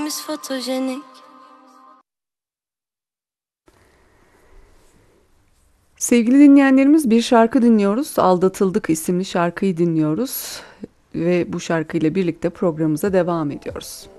Kalbimiz fotojenik. Sevgili dinleyenlerimiz, bir şarkı dinliyoruz. Aldatıldık isimli şarkıyı dinliyoruz ve bu şarkıyla birlikte programımıza devam ediyoruz.